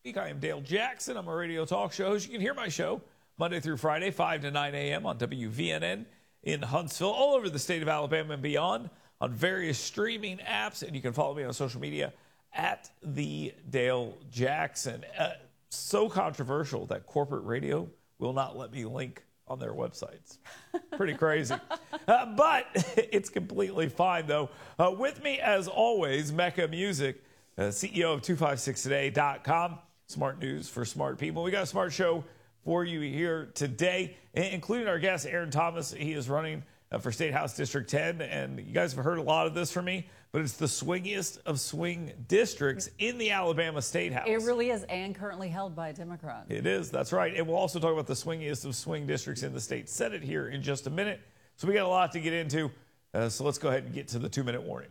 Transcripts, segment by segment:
I am Dale Jackson. I'm a radio talk show host. You can hear my show Monday through Friday, 5 to 9 a.m. on WVNN in Huntsville, all over the state of Alabama and beyond, on various streaming apps. And you can follow me on social media at the Dale Jackson. So controversial that corporate radio will not let me link on their websites. Pretty crazy. But it's completely fine, though. With me, as always, Mecca Music, CEO of 256today.com. Smart news for smart people. We got a smart show for you here today, including our guest, Aaron Thomas. He is running for State House District 10, and you guys have heard a lot of this from me, but it's the swingiest of swing districts in the Alabama State House. It really is, and currently held by a Democrat. It is, that's right. And we'll also talk about the swingiest of swing districts in the state Senate here in just a minute. So we got a lot to get into, so let's go ahead and get to the 2-minute warning.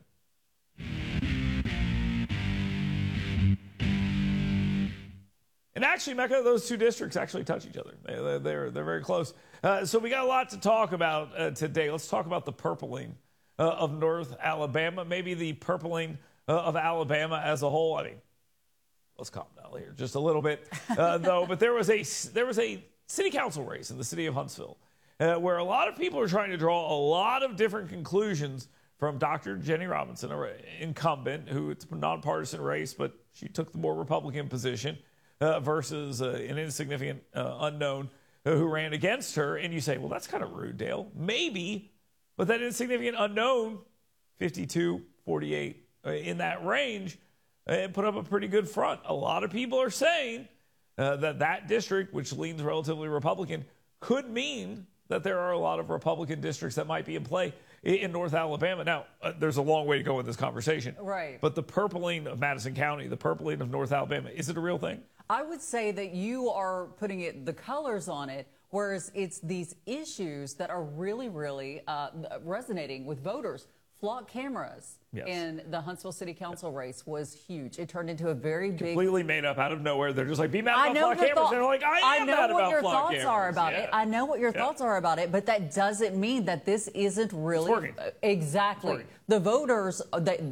And actually, Mecca, those two districts actually touch each other. They're very close. So we got a lot to talk about today. Let's talk about the purpling of North Alabama, maybe the purpling of Alabama as a whole. I mean, let's calm down here just a little bit, though. But there was a city council race in the city of Huntsville where a lot of people are trying to draw a lot of different conclusions from Dr. Jenny Robinson, an incumbent, who it's a nonpartisan race, but she took the more Republican position. Versus an insignificant unknown who ran against her. And you say, well, that's kind of rude, Dale. Maybe, but that insignificant unknown, 52, 48, in that range, put up a pretty good front. A lot of people are saying that district, which leans relatively Republican, could mean that there are a lot of Republican districts that might be in play in North Alabama. Now, there's a long way to go in this conversation. Right. But the purpling of Madison County, the purpling of North Alabama, is it a real thing? I would say that you are putting the colors on it, whereas it's these issues that are really, really resonating with voters. Flock cameras in the Huntsville City Council race was huge. It turned into a very completely made up out of nowhere. They're just like, be mad about flock cameras. They're like, I am mad about flock cameras. I know what your thoughts are about it. I know what your thoughts are about it, but that doesn't mean that this isn't really exactly. The voters,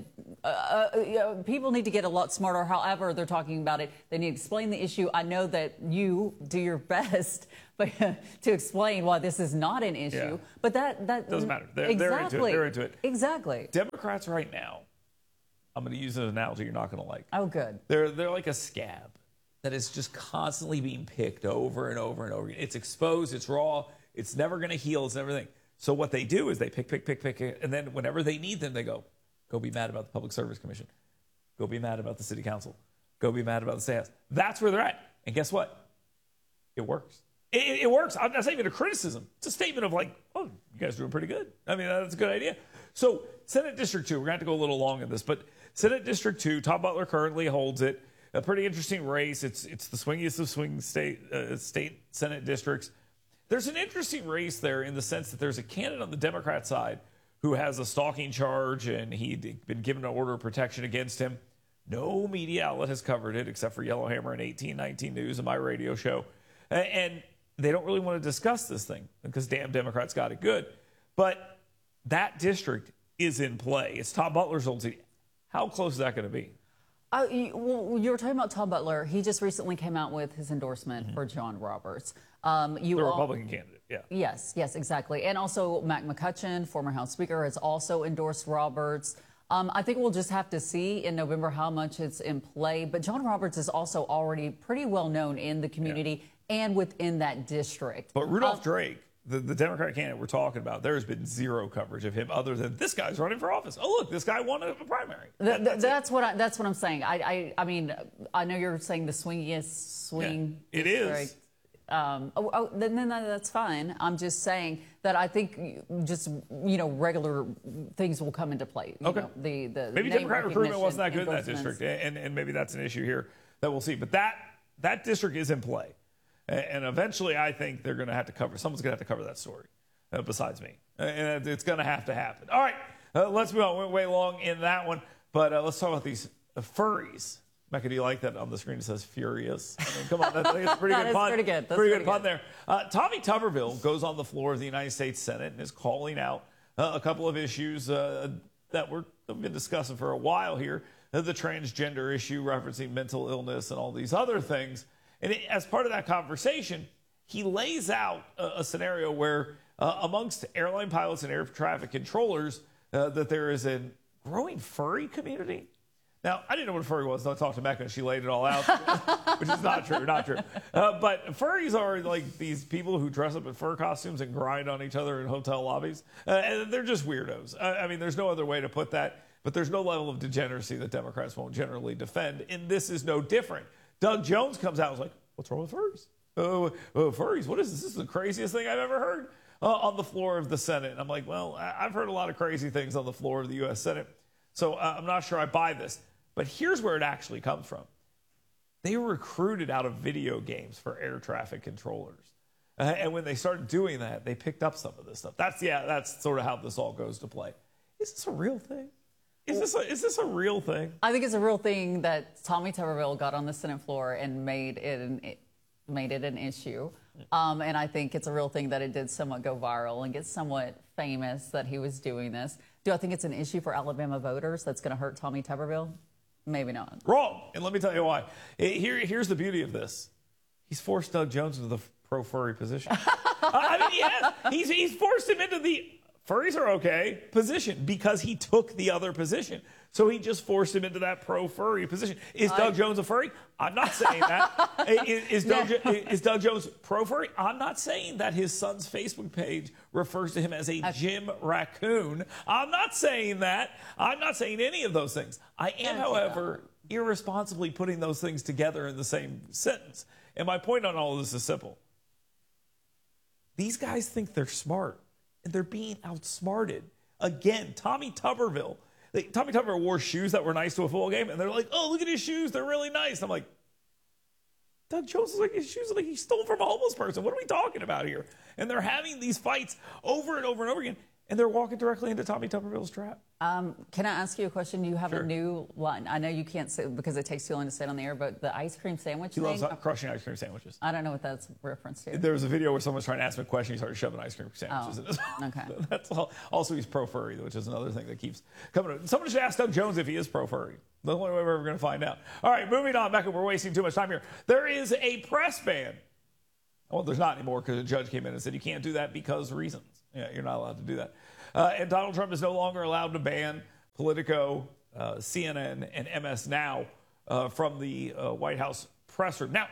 people need to get a lot smarter. However they're talking about it, they need to explain the issue. I know that you do your best to explain why this is not an issue, but that doesn't matter. They're into it. They're into it. Exactly. Democrats right now, I'm going to use an analogy you're not going to like. Oh, good. They're like a scab that is just constantly being picked over and over and over again. It's exposed. It's raw. It's never going to heal. It's everything. So what they do is they pick, and then whenever they need them, they go be mad about the Public Service Commission. Go be mad about the City Council. Go be mad about the State House. That's where they're at. And guess what? It works. It works. I'm not saying even a criticism. It's a statement of like, oh, you guys are doing pretty good. I mean, that's a good idea. So Senate District 2, we're going to have to go a little long in this, but Senate District 2, Tom Butler currently holds it. A pretty interesting race. It's the swingiest of swing state Senate districts. There's an interesting race there in the sense that there's a candidate on the Democrat side who has a stalking charge, and he'd been given an order of protection against him. No media outlet has covered it except for Yellowhammer and 1819 News and my radio show. And they don't really want to discuss this thing because damn Democrats got it good. But that district is in play. It's Tom Butler's old city. How close is that going to be? Well, you were talking about Tom Butler. He just recently came out with his endorsement for John Roberts. The Republican candidate, yeah. Yes, exactly. And also Mac McCutcheon, former House Speaker, has also endorsed Roberts. I think we'll just have to see in November how much it's in play. But John Roberts is also already pretty well known in the community and within that district. But Rudolph Drake, the Democratic candidate we're talking about, there has been zero coverage of him other than this guy's running for office. Oh, look, this guy won a primary. That's what I'm saying. I mean, I know you're saying the swingiest swing. Yeah, it is. Then that's fine. I'm just saying that I think just, regular things will come into play. Okay. The maybe Democrat recruitment wasn't that good in that district, and maybe that's an issue here that we'll see. But that district is in play. And eventually, I think they're going to have to cover. Someone's going to have to cover that story, besides me. And it's going to have to happen. All right, let's move on. We went way long in that one, but let's talk about these furries. Mecca, do you like that on the screen? It says furious. I mean, come on, that's a pretty good pun. Pretty good. That's pretty good pun there. Tommy Tuberville goes on the floor of the United States Senate and is calling out a couple of issues that we've been discussing for a while here. the transgender issue, referencing mental illness and all these other things. And as part of that conversation, he lays out a scenario where amongst airline pilots and air traffic controllers, that there is a growing furry community. Now, I didn't know what a furry was until I talked to Mecca and she laid it all out, which is not true. But furries are like these people who dress up in fur costumes and grind on each other in hotel lobbies. And they're just weirdos. I mean, there's no other way to put that. But there's no level of degeneracy that Democrats won't generally defend. And this is no different. Doug Jones comes out and is like, what's wrong with furries? Furries, what is this? This is the craziest thing I've ever heard on the floor of the Senate. And I'm like, well, I've heard a lot of crazy things on the floor of the U.S. Senate. So I'm not sure I buy this. But here's where it actually comes from. They were recruited out of video games for air traffic controllers. And when they started doing that, they picked up some of this stuff. That's sort of how this all goes to play. Is this a real thing? Is this a real thing? I think it's a real thing that Tommy Tuberville got on the Senate floor and made it an issue. And I think it's a real thing that it did somewhat go viral and get somewhat famous that he was doing this. Do I think it's an issue for Alabama voters that's going to hurt Tommy Tuberville? Maybe not. Wrong. And let me tell you why. Here's the beauty of this. He's forced Doug Jones into the pro-furry position. I mean, he has. He's forced him into the furries are okay position because he took the other position. So he just forced him into that pro-furry position. Is Doug Jones a furry? I'm not saying that. Is Doug Jones pro-furry? I'm not saying that. His son's Facebook page refers to him as a Jim Raccoon. I'm not saying that. I'm not saying any of those things. I am, however, irresponsibly putting those things together in the same sentence. And my point on all of this is simple. These guys think they're smart, and they're being outsmarted. Again, Tommy Tuberville wore shoes that were nice to a football game, and they're like, oh, look at his shoes. They're really nice. I'm like, Doug Jones is like, his shoes are like he stole from a homeless person. What are we talking about here? And they're having these fights over and over and over again, and they're walking directly into Tommy Tuberville's trap. Can I ask you a question? You have Sure. a new line. I know you can't say because it takes too long to say it on the air, but the ice cream sandwich He thing. loves crushing ice cream sandwiches. I don't know what that's reference to. There was a video where someone's trying to ask him a question. He started shoving ice cream sandwiches in his mouth. Okay. That's all. Also, he's pro-furry, which is another thing that keeps coming up. Someone should ask Doug Jones if he is pro-furry. The only way we're ever going to find out. All right, moving on. Becca, we're wasting too much time here. There is a press ban. Well, there's not anymore because the judge came in and said you can't do that because reasons. Yeah, you're not allowed to do that. And Donald Trump is no longer allowed to ban Politico, CNN, and MS Now from the White House press room. Now,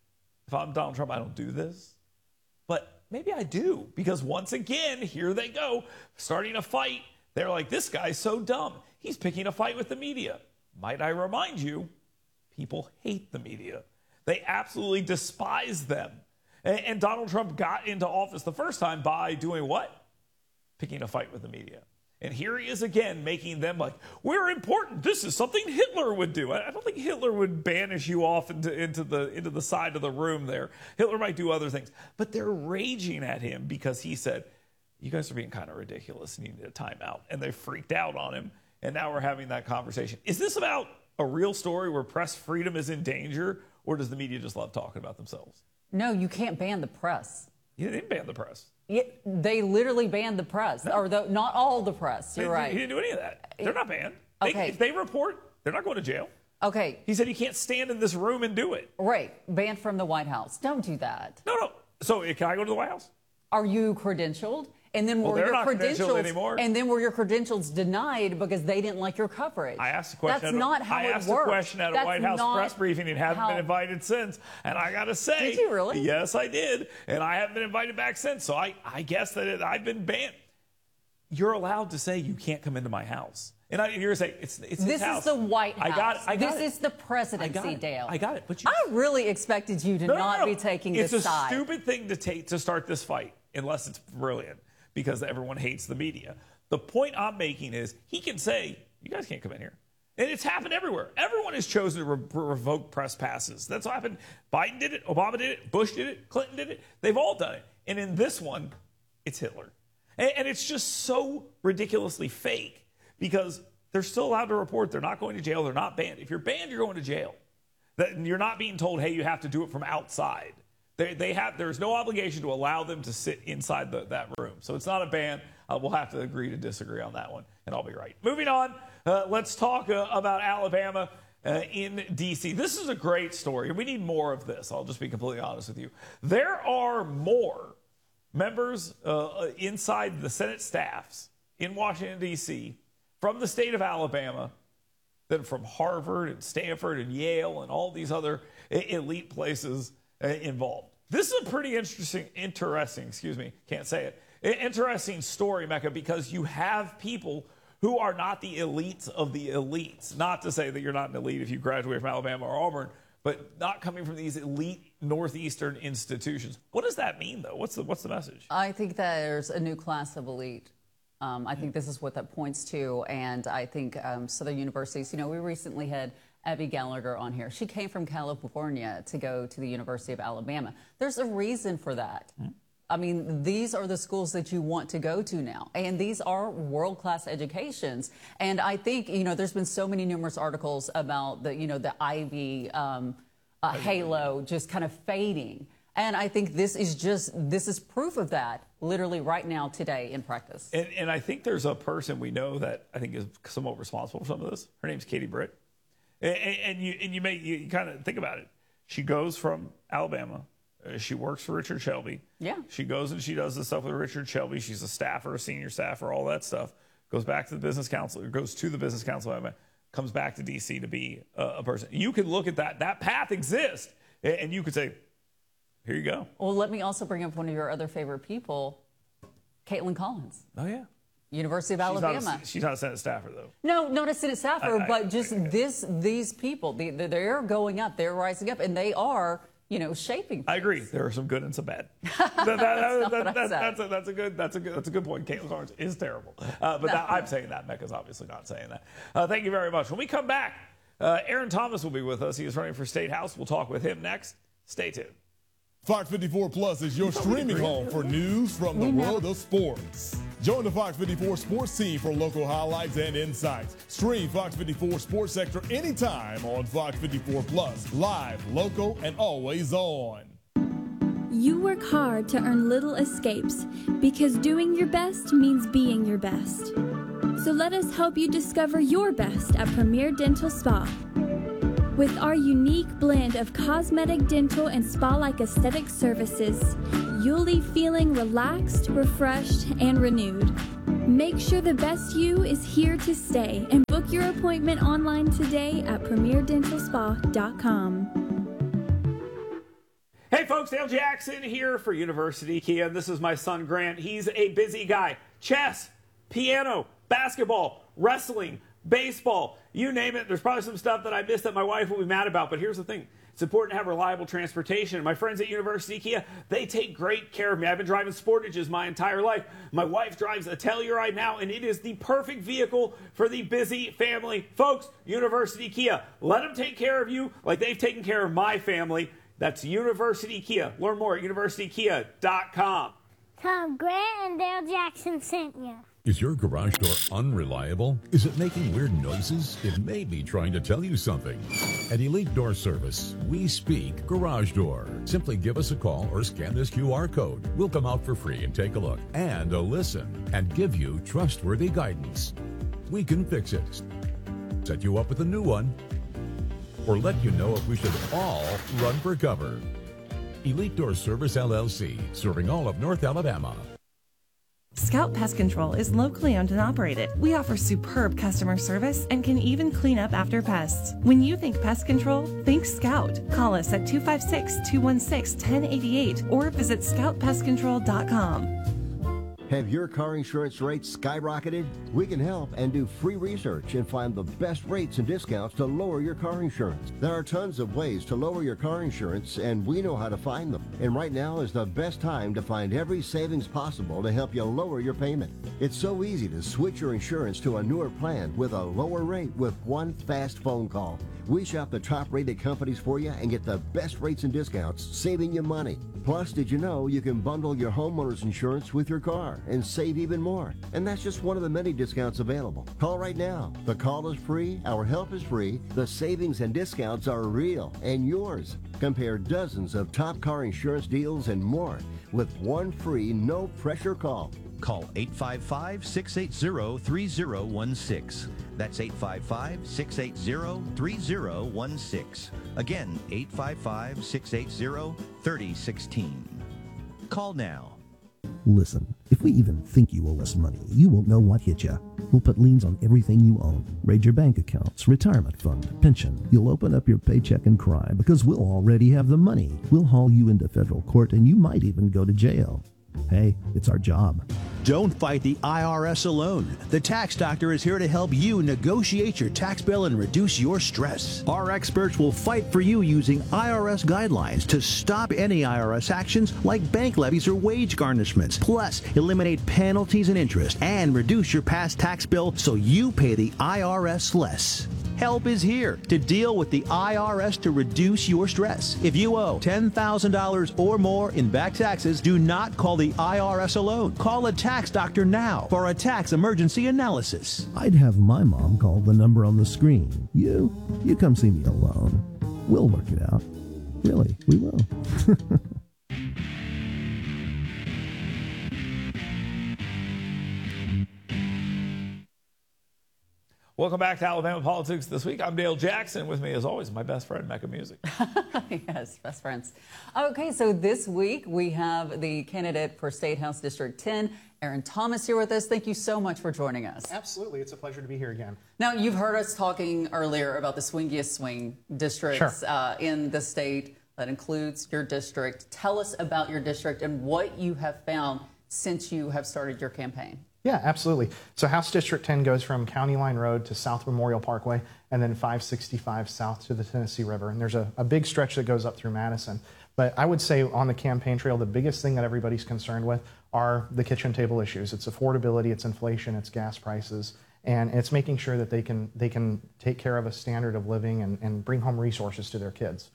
if I'm Donald Trump, I don't do this. But maybe I do, because once again, here they go, starting a fight. They're like, this guy's so dumb. He's picking a fight with the media. Might I remind you, people hate the media. They absolutely despise them. And Donald Trump got into office the first time by doing what? Picking a fight with the media. And here he is again, making them like, we're important. This is something Hitler would do. I don't think Hitler would banish you off into the side of the room there. Hitler might do other things. But they're raging at him because he said, you guys are being kind of ridiculous and you need a timeout. And they freaked out on him. And now we're having that conversation. Is this about a real story where press freedom is in danger? Or does the media just love talking about themselves? No, you can't ban the press. He didn't ban the press. They literally banned the press, or not all the press. You're right. He didn't do any of that. They're not banned. Okay. If they report, they're not going to jail. Okay. He said he can't stand in this room and do it. Right. Banned from the White House. Don't do that. No. So can I go to the White House? Are you credentialed? And then were they're your not credentialed credentials anymore. And then were your credentials denied because they didn't like your coverage? I asked a question. That's not how it works. I asked a question at a White House press briefing and haven't been invited since. And I got to say, did you really? Yes, I did. And I haven't been invited back since. So I guess that I've been banned. You're allowed to say you can't come into my house. And you're saying it's his this house. is the White House. I got this is the presidency, Dale. I got it. But I really expected you to not be taking this side. It's a stupid thing to take to start this fight, unless it's brilliant, because everyone hates the media. The point I'm making is he can say, you guys can't come in here. And it's happened everywhere. Everyone has chosen to revoke press passes. That's what happened. Biden did it. Obama did it. Bush did it. Clinton did it. They've all done it. And in this one, it's Hitler. And it's just so ridiculously fake because they're still allowed to report. They're not going to jail. They're not banned. If you're banned, you're going to jail. You're not being told, hey, you have to do it from outside. There's no obligation to allow them to sit inside that room. So it's not a ban. We'll have to agree to disagree on that one, and I'll be right. Moving on, let's talk about Alabama in D.C. This is a great story. We need more of this. I'll just be completely honest with you. There are more members inside the Senate staffs in Washington, D.C. from the state of Alabama than from Harvard and Stanford and Yale and all these other elite places involved. This is a pretty interesting story, Mecca, because you have people who are not the elites of the elites. Not to say that you're not an elite if you graduate from Alabama or Auburn, but not coming from these elite Northeastern institutions. What does that mean, though? What's the message? I think that there's a new class of elite. I think this is what that points to, and I think Southern universities, we recently had Abby Gallagher on here. She came from California to go to the University of Alabama. There's a reason for that. I mean, these are the schools that you want to go to now, and these are world-class educations. And I think, there's been so many numerous articles about the Ivy halo just kind of fading. And I think this is proof of that, literally right now, today, in practice. And I think there's a person we know that I think is somewhat responsible for some of this. Her name's Katie Britt. And you kind of think about it. She goes from Alabama. She works for Richard Shelby. Yeah. She goes and she does this stuff with Richard Shelby. She's a staffer, a senior staffer, all that stuff. Goes back to the business council, or goes to the business council, comes back to D.C. to be a person. You can look at that. That path exists. And you could say, here you go. Well, let me also bring up one of your other favorite people, Caitlin Collins. Oh, yeah. University of Alabama. She's not a Senate staffer, though. No, not a Senate staffer, but just these people, they're going up, they're rising up, and they are, shaping things. I agree. There are some good and some bad. That's a good point. Caitlin Collins is terrible. I'm saying that. Mecca's obviously not saying that. Thank you very much. When we come back, Aaron Thomas will be with us. He is running for State House. We'll talk with him next. Stay tuned. Fox 54 Plus is your streaming home for news from the world of sports. Join the Fox 54 sports team for local highlights and insights. Stream Fox 54 Sports Sector anytime on Fox 54 Plus. Live, local, and always on. You work hard to earn little escapes because doing your best means being your best. So let us help you discover your best at Premier Dental Spa. With our unique blend of cosmetic, dental, and spa-like aesthetic services, you'll leave feeling relaxed, refreshed, and renewed. Make sure the best you is here to stay and book your appointment online today at premierdentalspa.com. Hey folks, Dale Jackson here for University Kia. This is my son Grant. He's a busy guy. Chess, piano, basketball, wrestling, baseball, you name it. There's probably some stuff that I missed that my wife will be mad about, but here's the thing. It's important to have reliable transportation. And my friends at University Kia, they take great care of me. I've been driving Sportages my entire life. My wife drives a Telluride now, and it is the perfect vehicle for the busy family. Folks, University Kia, let them take care of you like they've taken care of my family. That's University Kia. Learn more at universitykia.com. Tom, Grant and Dale Jackson sent you. Is your garage door unreliable? Is it making weird noises? It may be trying to tell you something. At Elite Door Service, we speak garage door. Simply give us a call or scan this QR code. We'll come out for free and take a look and a listen and give you trustworthy guidance. We can fix it, set you up with a new one, or let you know if we should all run for cover. Elite Door Service LLC, serving all of North Alabama. Scout Pest Control is locally owned and operated. We offer superb customer service and can even clean up after pests. When you think pest control, think Scout. Call us at 256-216-1088 or visit scoutpestcontrol.com. Have your car insurance rates skyrocketed? We can help and do free research and find the best rates and discounts to lower your car insurance. There are tons of ways to lower your car insurance, and we know how to find them. And right now is the best time to find every savings possible to help you lower your payment. It's so easy to switch your insurance to a newer plan with a lower rate with one fast phone call. We shop the top-rated companies for you and get the best rates and discounts, saving you money. Plus, did you know you can bundle your homeowner's insurance with your car and save even more? And that's just one of the many discounts available. Call right now. The call is free, our help is free, the savings and discounts are real and yours. Compare dozens of top car insurance deals and more with one free, no-pressure call. Call 855-680-3016. That's 855-680-3016. Again, 855-680-3016. Call now. Listen, if we even think you owe us money, you won't know what hit you. We'll put liens on everything you own. Raid your bank accounts, retirement fund, pension. You'll open up your paycheck and cry because we'll already have the money. We'll haul you into federal court and you might even go to jail. Hey, it's our job. Don't fight the IRS alone. The Tax Doctor is here to help you negotiate your tax bill and reduce your stress. Our experts will fight for you using IRS guidelines to stop any IRS actions like bank levies or wage garnishments. Plus, eliminate penalties and interest and reduce your past tax bill so you pay the IRS less. Help is here to deal with the IRS to reduce your stress. If you owe $10,000 or more in back taxes, do not call the IRS alone. Call a tax doctor now for a tax emergency analysis. I'd have my mom call the number on the screen. You come see me alone. We'll work it out. Really, we will. Welcome back to Alabama Politics This Week. I'm Dale Jackson. With me, as always, my best friend, Mecca Music. Yes, best friends. Okay, so this week we have the candidate for State House District 10, Aaron Thomas, here with us. Thank you so much for joining us. Absolutely. It's a pleasure to be here again. Now, you've heard us talking earlier about the swingiest swing districts in the state. That includes your district. Tell us about your district and what you have found since you have started your campaign. Yeah, absolutely. So House District 10 goes from County Line Road to South Memorial Parkway and then 565 south to the Tennessee River. And there's a big stretch that goes up through Madison. But I would say on the campaign trail, the biggest thing that everybody's concerned with are the kitchen table issues. It's affordability, it's inflation, it's gas prices, and it's making sure that they can take care of a standard of living and bring home resources to their kids.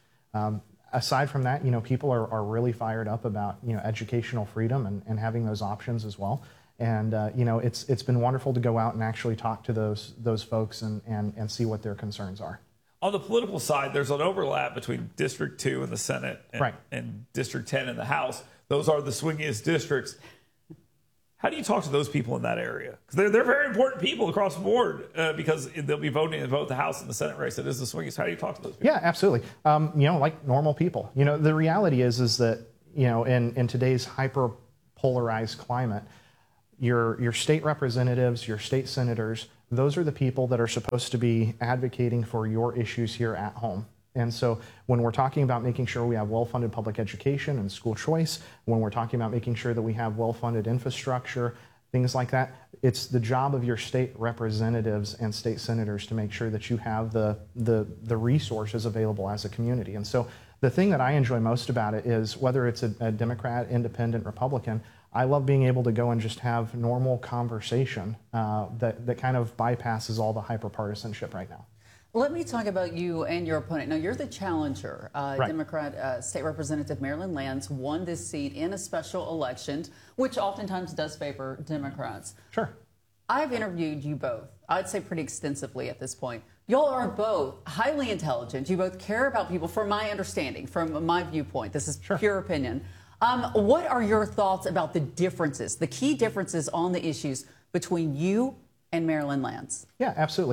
Aside from that, people are really fired up about, educational freedom and having those options as well. And, it's been wonderful to go out and actually talk to those folks and see what their concerns are. On the political side, there's an overlap between District 2 in the Senate and District 10 in the House. Those are the swingiest districts. How do you talk to those people in that area? Because they're very important people across the board because they'll be voting in both the House and the Senate race. It is the swingiest. How do you talk to those people? Yeah, absolutely. Like normal people. The reality is that, in today's hyper-polarized climate, your state representatives, your state senators, those are the people that are supposed to be advocating for your issues here at home. And so when we're talking about making sure we have well-funded public education and school choice, when we're talking about making sure that we have well-funded infrastructure, things like that, it's the job of your state representatives and state senators to make sure that you have the resources available as a community. And so the thing that I enjoy most about it is whether it's a Democrat, Independent, Republican, I love being able to go and just have normal conversation that kind of bypasses all the hyper-partisanship right now. Let me talk about you and your opponent. Now, you're the challenger. Democrat State Representative Marilyn Lands won this seat in a special election, which oftentimes does favor Democrats. Sure. I've interviewed you both, I'd say pretty extensively at this point. Y'all are both highly intelligent. You both care about people, from my understanding, from my viewpoint. This is pure opinion. What are your thoughts about the differences, the key differences on the issues between you and Marilyn Lands? Yeah, absolutely.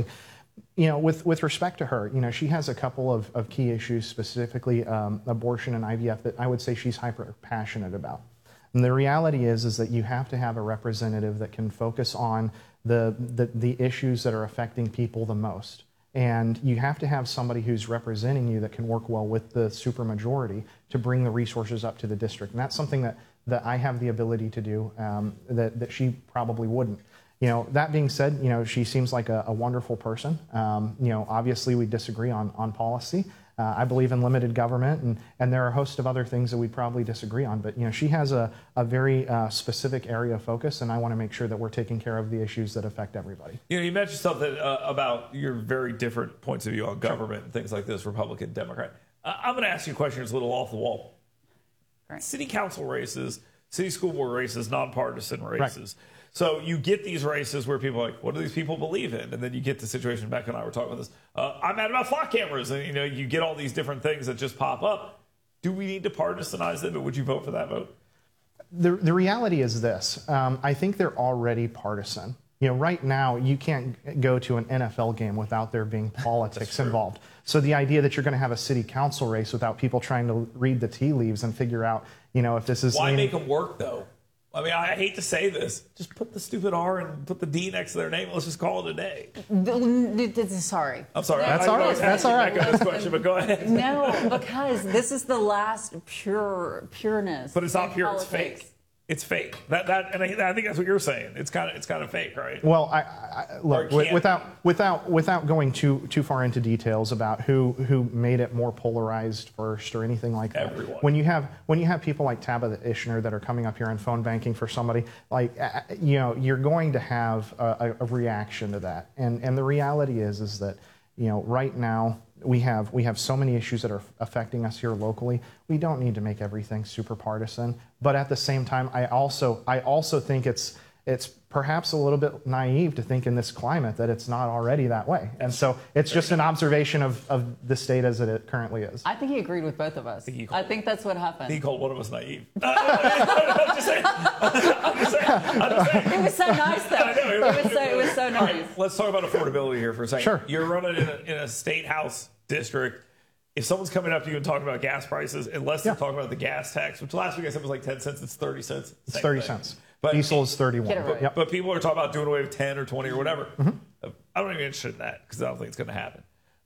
With respect to her, she has a couple of key issues, specifically abortion and IVF, that I would say she's hyper passionate about. And the reality is that you have to have a representative that can focus on the issues that are affecting people the most. And you have to have somebody who's representing you that can work well with the supermajority to bring the resources up to the district. And that's something that I have the ability to do that she probably wouldn't. That being said, she seems like a wonderful person. Obviously we disagree on policy. I believe in limited government, and there are a host of other things that we probably disagree on. But she has a very specific area of focus, and I want to make sure that we're taking care of the issues that affect everybody. You mentioned something about your very different points of view on government and things like this, Republican, Democrat. I'm going to ask you a question that's a little off the wall. Right. City council races, city school board races, nonpartisan races. Right. So you get these races where people are like, what do these people believe in? And then you get the situation, Becca and I were talking about this. I'm mad about flock cameras. And, you get all these different things that just pop up. Do we need to partisanize them? But would you vote for that vote? the reality is this. I think they're already partisan. You know, right now, you can't go to an NFL game without there being politics involved. So the idea that you're going to have a city council race without people trying to read the tea leaves and figure out, you know, if this is... Why make them work, though? I mean, I hate to say this. Just put the stupid R and put the D next to their name. Let's just call it a day. Sorry. I'm sorry. That's all right. That's all right. Back on this question, but go ahead. No, because this is the last pureness. But it's not pure. Politics. It's fake. It's fake. And I think that's what you're saying. It's kind of fake, right? Well, I look, without going too far into details about who made it more polarized first or anything like that. Everyone. When you have people like Tabitha Ishner that are coming up here and phone banking for somebody, like you know, you're going to have a reaction to that. And the reality is that, you know, right now we have so many issues that are affecting us here locally. We don't need to make everything super partisan, but at the same time, I also think it's perhaps a little bit naive to think in this climate that it's not already that way. And so it's just an observation of the state as it currently is. I think he agreed with both of us. I think that's what happened. He called one of us naive. I'm just saying. It was so nice, though. It was so nice. All right, let's talk about affordability here for a second. Sure. You're running in a state house district. If someone's coming up to you and talking about gas prices, unless they're talking about the gas tax, which last week I said was like 10 cents, it's 30 cents. It's 30 cents. But diesel is 31. Right. But people are talking about doing away with 10 or 20 or whatever. I'm not even interested in that because I don't think it's going to happen.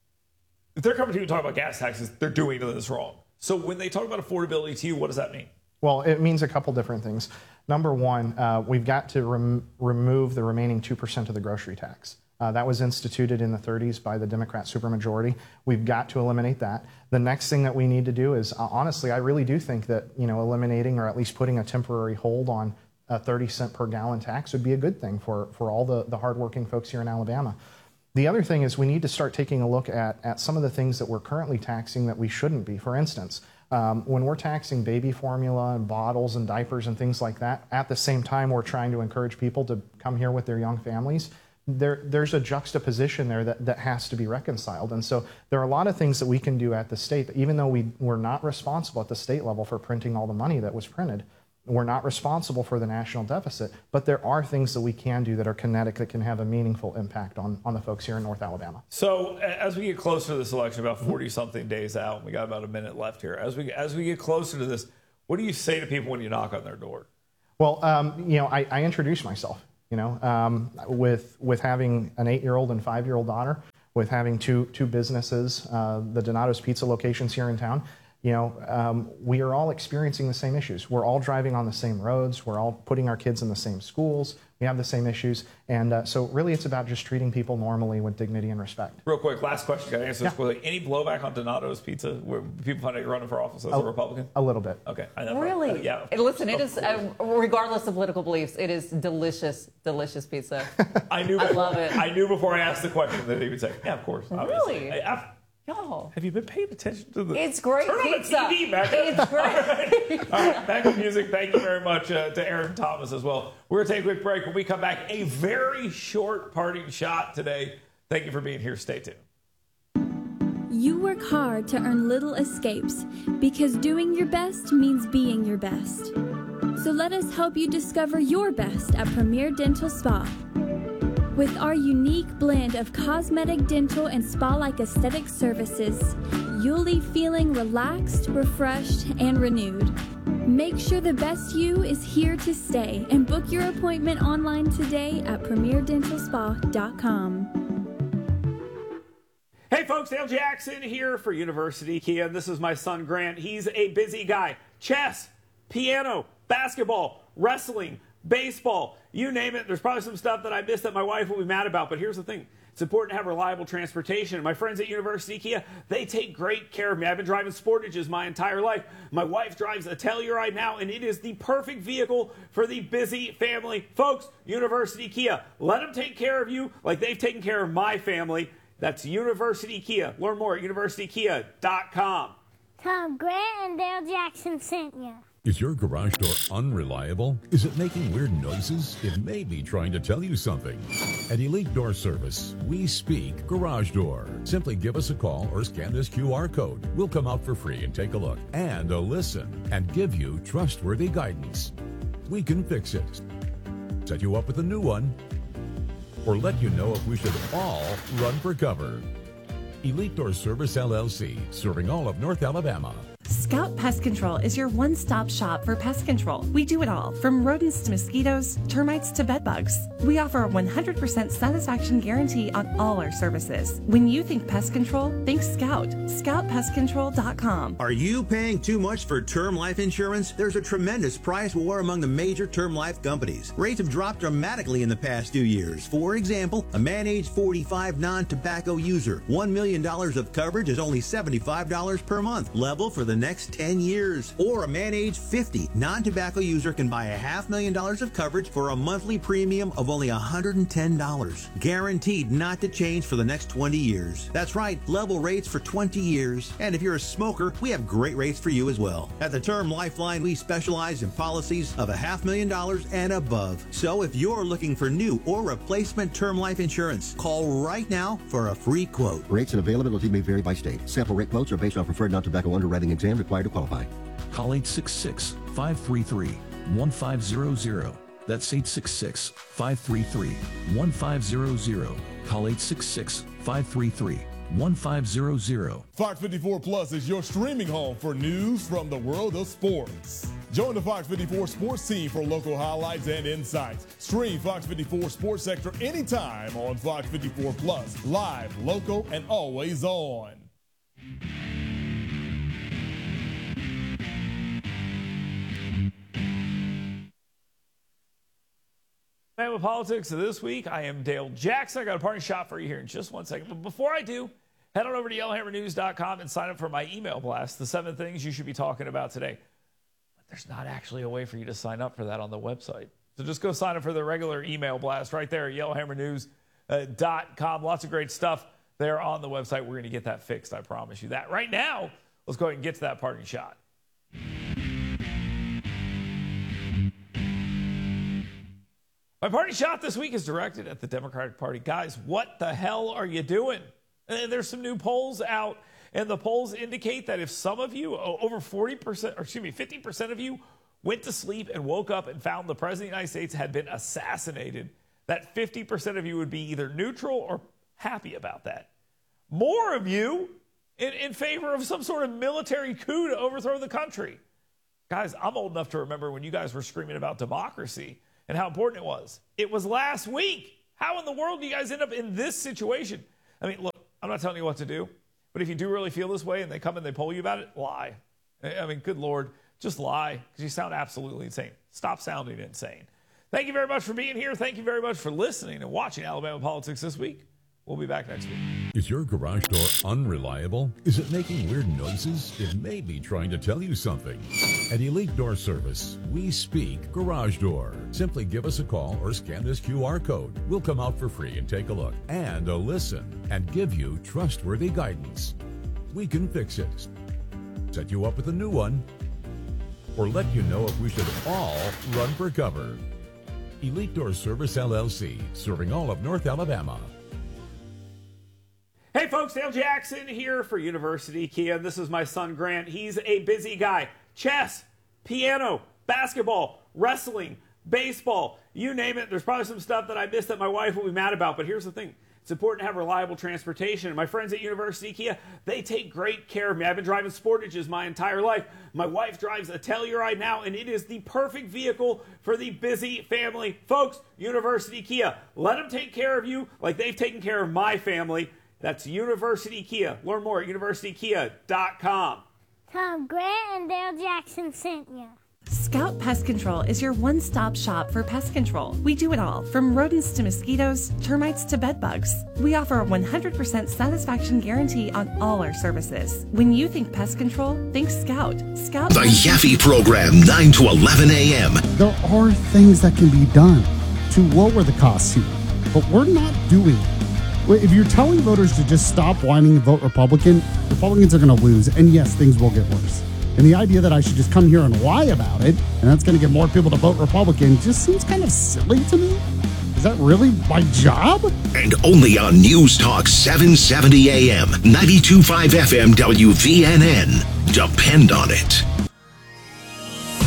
If they're coming to you and talking about gas taxes, they're doing this wrong. So when they talk about affordability to you, what does that mean? Well, it means a couple different things. Number one, we've got to remove the remaining 2% of the grocery tax. That was instituted in the 30s by the Democrat supermajority. We've got to eliminate that. The next thing that we need to do is, honestly, I really do think that, you know, eliminating or at least putting a temporary hold on a 30-cent per gallon tax would be a good thing for all the hardworking folks here in Alabama. The other thing is we need to start taking a look at some of the things that we're currently taxing that we shouldn't be. For instance, when we're taxing baby formula and bottles and diapers and things like that, at the same time we're trying to encourage people to come here with their young families. There's a juxtaposition there that has to be reconciled. And so there are a lot of things that we can do at the state, even though we're not responsible at the state level for printing all the money that was printed. We're not responsible for the national deficit, but there are things that we can do that are kinetic that can have a meaningful impact on the folks here in North Alabama. So as we get closer to this election, about 40-something days out, we got about a minute left here. As we get closer to this, what do you say to people when you knock on their door? Well, you know, I introduce myself. You know, with having an 8-year-old and 5-year-old daughter, with having two businesses, the Donato's Pizza locations here in town, you know, we are all experiencing the same issues. We're all driving on the same roads. We're all putting our kids in the same schools. We have the same issues. And so really it's about just treating people normally with dignity and respect. Real quick, last question. Got to answer this quickly. Any blowback on Donato's Pizza where people find out you're running for office as a Republican? A little bit. Okay. Really? Yeah. Listen, it is, regardless of political beliefs, it is delicious, delicious pizza. I love it. I knew before I asked the question that he would say, yeah, of course. Really? Y'all. Have you been paying attention to the... It's great pizza. On the TV, Becca. It's great. All right, back to music. Thank you very much to Aaron Thomas as well. We're going to take a quick break. When we come back, a very short parting shot today. Thank you for being here. Stay tuned. You work hard to earn little escapes because doing your best means being your best. So let us help you discover your best at Premier Dental Spa. With our unique blend of cosmetic, dental, and spa-like aesthetic services, you'll leave feeling relaxed, refreshed, and renewed. Make sure the best you is here to stay and book your appointment online today at PremierDentalSpa.com. Hey folks, Dale Jackson here for University Kia. This is my son Grant. He's a busy guy. Chess, piano, basketball, wrestling, baseball, you name it. There's probably some stuff that I missed that my wife will be mad about, but here's the thing. It's important to have reliable transportation. And my friends at University Kia, they take great care of me. I've been driving Sportages my entire life. My wife drives a Telluride now, and it is the perfect vehicle for the busy family. Folks, University Kia, let them take care of you like they've taken care of my family. That's University Kia. Learn more at universitykia.com. Tom Grant and Dale Jackson sent you. Is your garage door unreliable? Is it making weird noises? It may be trying to tell you something. At Elite Door Service, we speak garage door. Simply give us a call or scan this QR code. We'll come out for free and take a look and a listen and give you trustworthy guidance. We can fix it. Set you up with a new one, or let you know if we should all run for cover. Elite Door Service LLC, serving all of North Alabama. Scout Pest Control is your one-stop shop for pest control. We do it all, from rodents to mosquitoes, termites to bedbugs. We offer a 100% satisfaction guarantee on all our services. When you think pest control, think Scout. ScoutPestControl.com. Are you paying too much for term life insurance? There's a tremendous price war among the major term life companies. Rates have dropped dramatically in the past 2 years. For example, a man age 45 non-tobacco user, $1 million of coverage is only $75 per month. Level for the next 10 years. Or a man age 50 non-tobacco user can buy $500,000 of coverage for a monthly premium of only $110. Guaranteed not to change for the next 20 years. That's right, level rates for 20 years. And if you're a smoker, we have great rates for you as well. At the Term Lifeline, we specialize in policies of $500,000 and above. So if you're looking for new or replacement term life insurance, call right now for a free quote. Rates and availability may vary by state. Sample rate quotes are based on preferred non-tobacco underwriting exam required to qualify. Call 866-533-1500. That's 866-533-1500. Call 866-533-1500. Fox 54 Plus is your streaming home for news from the world of sports. Join the Fox 54 sports team for local highlights and insights. Stream Fox 54 Sports Sector anytime on Fox 54 Plus. Live, local, and always on. Man with Politics this week, I am Dale Jackson. I got a parting shot for you here in just 1 second. But before I do, head on over to yellowhammernews.com and sign up for my email blast, the 7 things you should be talking about today. But there's not actually a way for you to sign up for that on the website. So just go sign up for the regular email blast right there at yellowhammernews.com. Lots of great stuff there on the website. We're going to get that fixed, I promise you that. Right now, let's go ahead and get to that parting shot. My party shot this week is directed at the Democratic Party. Guys, what the hell are you doing? And there's some new polls out, and the polls indicate that if some of you, over 50% of you, went to sleep and woke up and found the President of the United States had been assassinated, that 50% of you would be either neutral or happy about that. More of you in favor of some sort of military coup to overthrow the country. Guys, I'm old enough to remember when you guys were screaming about democracy and how important it was. It was last week. How in the world do you guys end up in this situation? I mean, look, I'm not telling you what to do, but if you do really feel this way and they come and they poll you about it, lie. I mean, good Lord, just lie, because you sound absolutely insane. Stop sounding insane. Thank you very much for being here. Thank you very much for listening and watching Alabama Politics this week. We'll be back next week. Is your garage door unreliable? Is it making weird noises? It may be trying to tell you something. At Elite Door Service, we speak garage door. Simply give us a call or scan this QR code. We'll come out for free and take a look and a listen and give you trustworthy guidance. We can fix it. Set you up with a new one, or let you know if we should all run for cover. Elite Door Service LLC, serving all of North Alabama. Hey folks, Dale Jackson here for University Kia. This is my son Grant. He's a busy guy. Chess, piano, basketball, wrestling, baseball, you name it. There's probably some stuff that I missed that my wife will be mad about, but here's the thing. It's important to have reliable transportation. And my friends at University Kia, they take great care of me. I've been driving Sportages my entire life. My wife drives a Telluride now, and it is the perfect vehicle for the busy family. Folks, University Kia, let them take care of you like they've taken care of my family. That's University Kia. Learn more at universitykia.com. Tom Grant and Dale Jackson sent you. Scout Pest Control is your one-stop shop for pest control. We do it all, from rodents to mosquitoes, termites to bedbugs. We offer a 100% satisfaction guarantee on all our services. When you think pest control, think Scout. Scout. The Yaffe Program, 9 to 11 a.m. There are things that can be done to lower the costs here, but we're not doing it. If you're telling voters to just stop whining and vote Republican, Republicans are going to lose, and yes, things will get worse. And the idea that I should just come here and lie about it, and that's going to get more people to vote Republican, just seems kind of silly to me. Is that really my job? And only on News Talk 770 AM, 92.5 FM WVNN. Depend on it.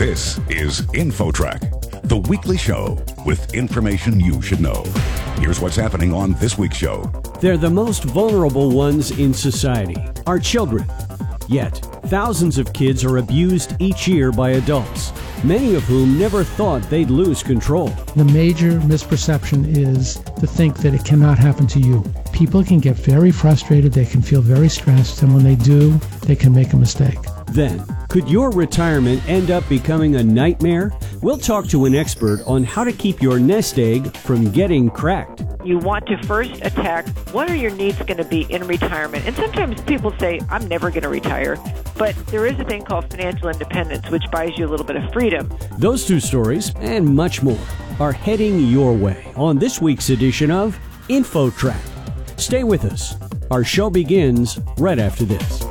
This is InfoTrack, the weekly show with information you should know. Here's what's happening on this week's show. They're the most vulnerable ones in society, our children. Yet, thousands of kids are abused each year by adults, many of whom never thought they'd lose control. The major misperception is to think that it cannot happen to you. People can get very frustrated, they can feel very stressed, and when they do, they can make a mistake. Then, could your retirement end up becoming a nightmare? We'll talk to an expert on how to keep your nest egg from getting cracked. You want to first attack what are your needs going to be in retirement. And sometimes people say, I'm never going to retire. But there is a thing called financial independence, which buys you a little bit of freedom. Those two stories and much more are heading your way on this week's edition of InfoTrack. Stay with us. Our show begins right after this.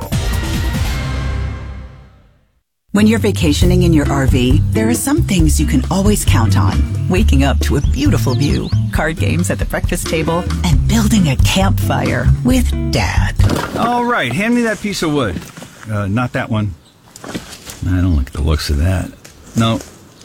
When you're vacationing in your RV, there are some things you can always count on. Waking up to a beautiful view, card games at the breakfast table, and building a campfire with Dad. All right, hand me that piece of wood. Not that one. I don't like the looks of that. No.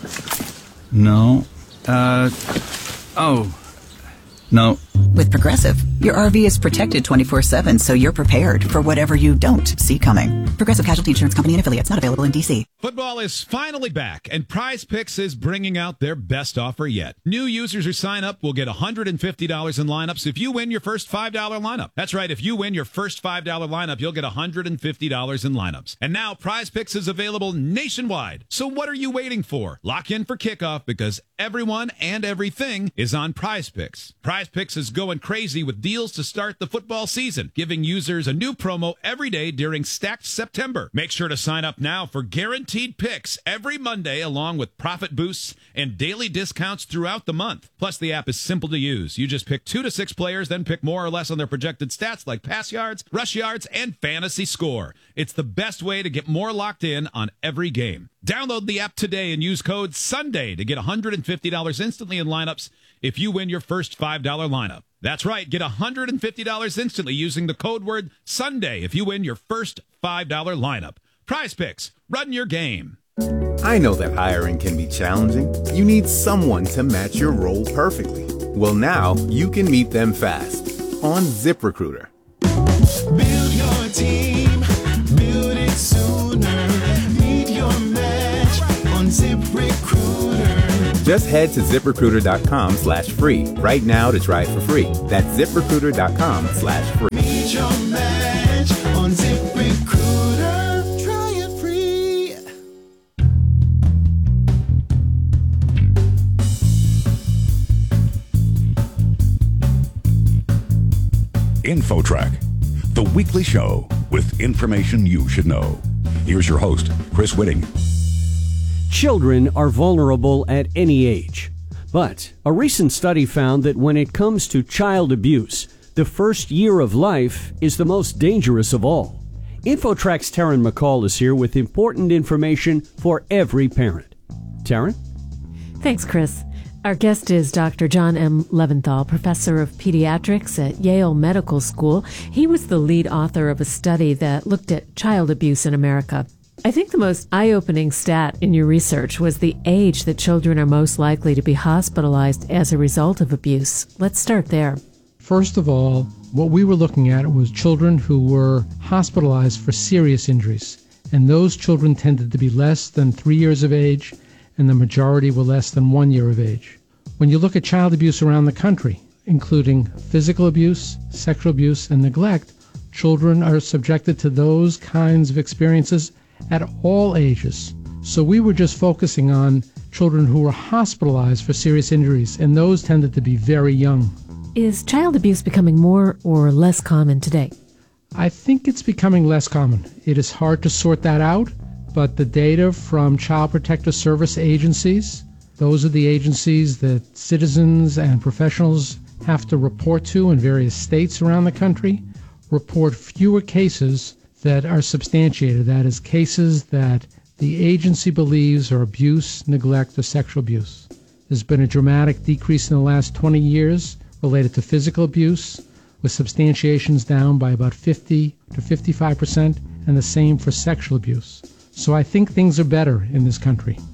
No. With Progressive, your RV is protected 24/7, so you're prepared for whatever you don't see coming. Progressive Casualty Insurance Company and Affiliates, not available in D.C. Football is finally back, and Prize Picks is bringing out their best offer yet. New users who sign up will get $150 in lineups if you win your first $5 lineup. That's right, if you win your first $5 lineup, you'll get $150 in lineups. And now Prize Picks is available nationwide. So what are you waiting for? Lock in for kickoff because everyone and everything is on Prize Picks. Prize Picks is going crazy with deals to start the football season, giving users a new promo every day during Stacked September. Make sure to sign up now for guaranteed picks every Monday, along with profit boosts and daily discounts throughout the month. Plus, the app is simple to use. You just pick 2 to 6 players, then pick more or less on their projected stats like pass yards, rush yards, and fantasy score. It's the best way to get more locked in on every game. Download the app today and use code SUNDAY to get $150 instantly in lineups if you win your first $5 lineup. That's right, get $150 instantly using the code word SUNDAY if you win your first $5 lineup. Prize Picks, run your game. I know that hiring can be challenging. You need someone to match your role perfectly. Well, now you can meet them fast on ZipRecruiter. Build your team, build it sooner. Meet your match on ZipRecruiter. Just head to ZipRecruiter.com/free right now to try it for free. That's ZipRecruiter.com/free. Meet your match on ZipRecruiter. Try it free. InfoTrack, the weekly show with information you should know. Here's your host, Chris Whitting. Children are vulnerable at any age. But a recent study found that when it comes to child abuse, the first year of life is the most dangerous of all. InfoTrack's Taryn McCall is here with important information for every parent. Taryn? Thanks, Chris. Our guest is Dr. John M. Leventhal, professor of pediatrics at Yale Medical School. He was the lead author of a study that looked at child abuse in America. I think the most eye-opening stat in your research was the age that children are most likely to be hospitalized as a result of abuse. Let's start there. First of all, what we were looking at was children who were hospitalized for serious injuries. And those children tended to be less than 3 years of age, and the majority were less than 1 year of age. When you look at child abuse around the country, including physical abuse, sexual abuse, and neglect, children are subjected to those kinds of experiences at all ages. So we were just focusing on children who were hospitalized for serious injuries, and those tended to be very young. Is child abuse becoming more or less common today? I think it's becoming less common. It is hard to sort that out, but the data from Child Protective Service agencies, those are the agencies that citizens and professionals have to report to in various states around the country, report fewer cases that are substantiated. That is, cases that the agency believes are abuse, neglect, or sexual abuse. There's been a dramatic decrease in the last 20 years related to physical abuse, with substantiations down by about 50 to 55%, and the same for sexual abuse. So I think things are better in this country.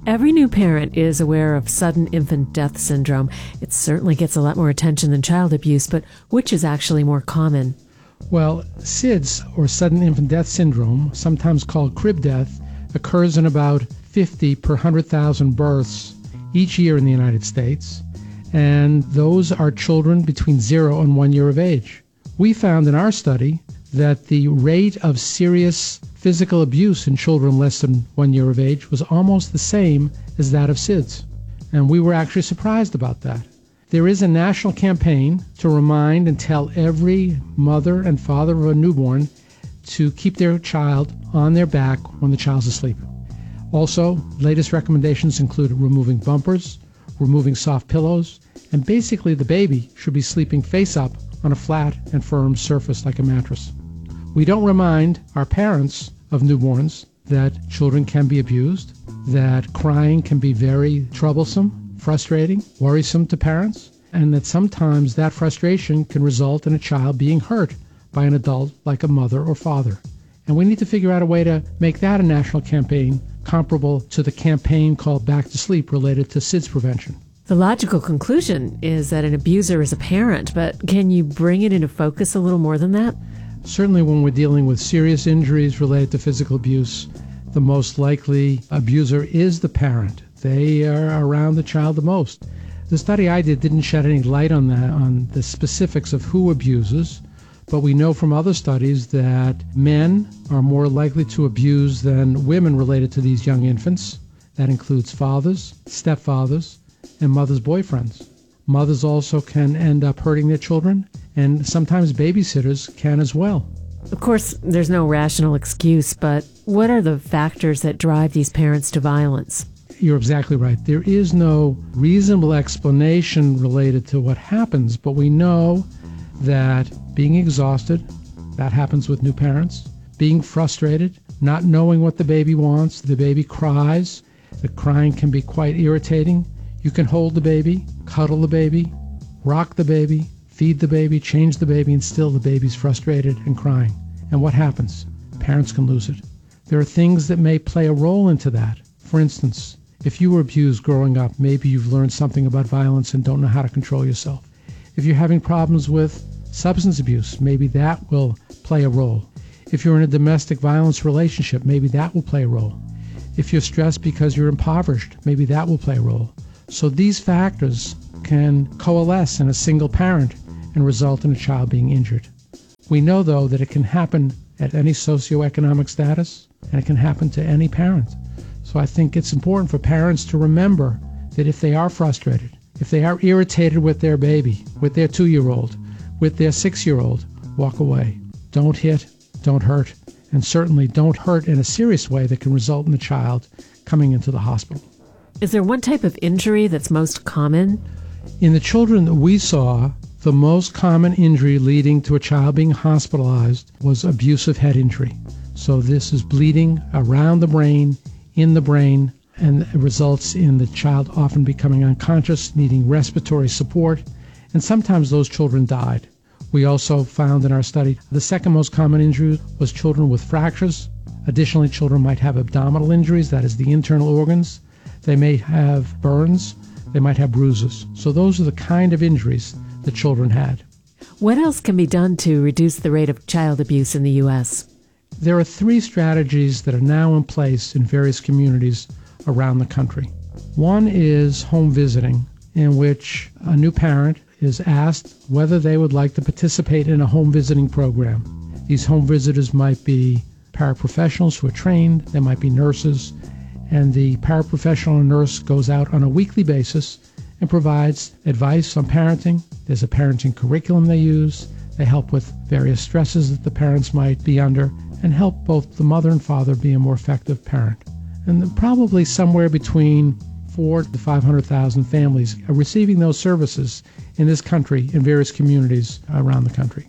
Every new parent is aware of sudden infant death syndrome. It certainly gets a lot more attention than child abuse, but which is actually more common? Well, SIDS, or sudden infant death syndrome, sometimes called crib death, occurs in about 50 per 100,000 births each year in the United States, and those are children between 0 and 1 year of age. We found in our study that the rate of serious physical abuse in children less than 1 year of age was almost the same as that of SIDS, and we were actually surprised about that. There is a national campaign to remind and tell every mother and father of a newborn to keep their child on their back when the child's asleep. Also, latest recommendations include removing bumpers, removing soft pillows, and basically the baby should be sleeping face up on a flat and firm surface like a mattress. We don't remind our parents of newborns that children can be abused, that crying can be very troublesome, frustrating, worrisome to parents, and that sometimes that frustration can result in a child being hurt by an adult like a mother or father. And we need to figure out a way to make that a national campaign comparable to the campaign called Back to Sleep related to SIDS prevention. The logical conclusion is that an abuser is a parent, but can you bring it into focus a little more than that? Certainly when we're dealing with serious injuries related to physical abuse, the most likely abuser is the parent. They are around the child the most. The study I did didn't shed any light on that, on the specifics of who abuses, but we know from other studies that men are more likely to abuse than women related to these young infants. That includes fathers, stepfathers, and mothers' boyfriends. Mothers also can end up hurting their children, and sometimes babysitters can as well. Of course, there's no rational excuse, but what are the factors that drive these parents to violence? You're exactly right. There is no reasonable explanation related to what happens, but we know that being exhausted, that happens with new parents, being frustrated, not knowing what the baby wants, the baby cries, the crying can be quite irritating. You can hold the baby, cuddle the baby, rock the baby, feed the baby, change the baby, and still the baby's frustrated and crying. And what happens? Parents can lose it. There are things that may play a role into that. For instance, if you were abused growing up, maybe you've learned something about violence and don't know how to control yourself. If you're having problems with substance abuse, maybe that will play a role. If you're in a domestic violence relationship, maybe that will play a role. If you're stressed because you're impoverished, maybe that will play a role. So these factors can coalesce in a single parent and result in a child being injured. We know, though, that it can happen at any socioeconomic status, and it can happen to any parent. So I think it's important for parents to remember that if they are frustrated, if they are irritated with their baby, with their 2-year-old, with their 6-year-old, walk away. Don't hit, don't hurt, and certainly don't hurt in a serious way that can result in the child coming into the hospital. Is there one type of injury that's most common? In the children that we saw, the most common injury leading to a child being hospitalized was abusive head injury. So this is bleeding around the brain, in the brain, and it results in the child often becoming unconscious, needing respiratory support, and sometimes those children died. We also found in our study the second most common injury was children with fractures. Additionally, children might have abdominal injuries, that is the internal organs. They may have burns. They might have bruises. So those are the kind of injuries the children had. What else can be done to reduce the rate of child abuse in the U.S.? There are 3 strategies that are now in place in various communities around the country. One is home visiting, in which a new parent is asked whether they would like to participate in a home visiting program. These home visitors might be paraprofessionals who are trained, they might be nurses, and the paraprofessional or nurse goes out on a weekly basis and provides advice on parenting. There's a parenting curriculum they use. They help with various stresses that the parents might be under and help both the mother and father be a more effective parent. And probably somewhere between 400,000 to 500,000 families are receiving those services in this country, in various communities around the country.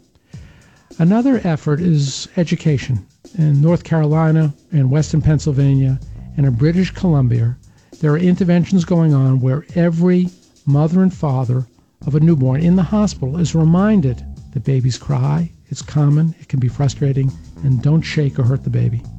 Another effort is education. In North Carolina and Western Pennsylvania and in British Columbia, there are interventions going on where every mother and father of a newborn in the hospital is reminded that babies cry, it's common, it can be frustrating, and don't shake or hurt the baby.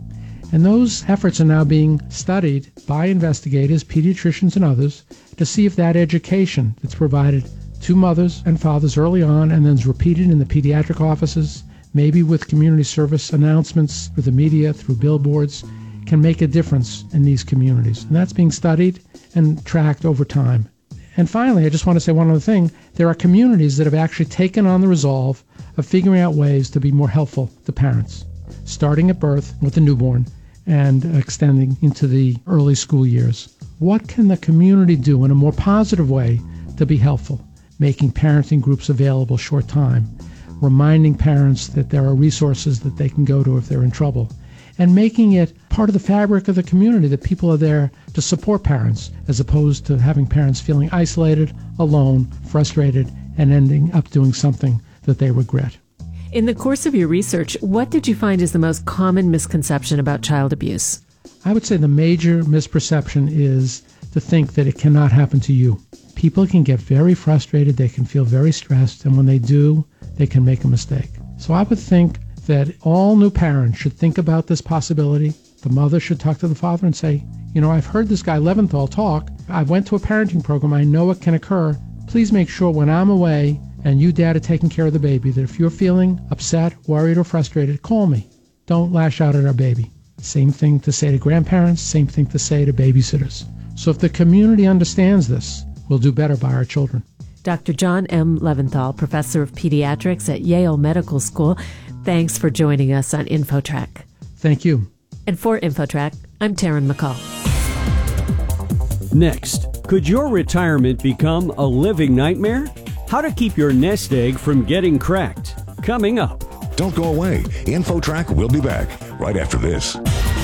And those efforts are now being studied by investigators, pediatricians, and others to see if that education that's provided to mothers and fathers early on and then is repeated in the pediatric offices, maybe with community service announcements through the media, through billboards, can make a difference in these communities. And that's being studied and tracked over time. And finally, I just want to say one other thing. There are communities that have actually taken on the resolve of figuring out ways to be more helpful to parents, starting at birth with the newborn and extending into the early school years. What can the community do in a more positive way to be helpful? Making parenting groups available short time, reminding parents that there are resources that they can go to if they're in trouble, and making it part of the fabric of the community that people are there to support parents as opposed to having parents feeling isolated, alone, frustrated, and ending up doing something that they regret. In the course of your research, what did you find is the most common misconception about child abuse? I would say the major misperception is to think that it cannot happen to you. People can get very frustrated, they can feel very stressed, and when they do, they can make a mistake. So I would think that all new parents should think about this possibility. The mother should talk to the father and say, you know, I've heard this guy Leventhal talk. I went to a parenting program. I know it can occur. Please make sure when I'm away and you, dad, are taking care of the baby, that if you're feeling upset, worried, or frustrated, call me. Don't lash out at our baby. Same thing to say to grandparents, same thing to say to babysitters. So if the community understands this, we'll do better by our children. Dr. John M. Leventhal, professor of pediatrics at Yale Medical School, thanks for joining us on InfoTrack. Thank you. And for InfoTrack, I'm Taryn McCall. Next, could your retirement become a living nightmare? How to keep your nest egg from getting cracked. Coming up. Don't go away. InfoTrack will be back right after this.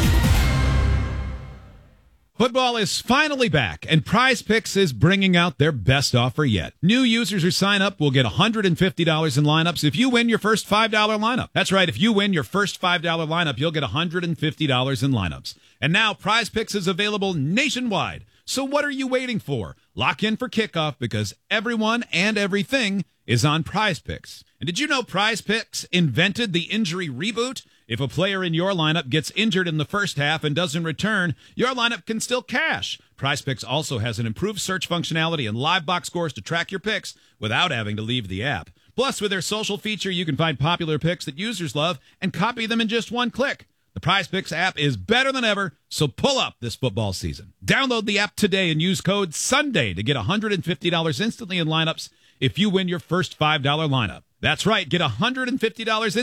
Football is finally back, and Prize Picks is bringing out their best offer yet. New users who sign up will get $150 in lineups if you win your first $5 lineup. That's right, if you win your first $5 lineup, you'll get $150 in lineups. And now Prize Picks is available nationwide. So what are you waiting for? Lock in for kickoff because everyone and everything is on Prize Picks. And did you know Prize Picks invented the injury reboot? If a player in your lineup gets injured in the first half and doesn't return, your lineup can still cash. Prize Picks also has an improved search functionality and live box scores to track your picks without having to leave the app. Plus, with their social feature, you can find popular picks that users love and copy them in just one click. The Prize Picks app is better than ever, so pull up this football season. Download the app today and use code SUNDAY to get $150 instantly in lineups if you win your first $5 lineup. That's right, get $150 instantly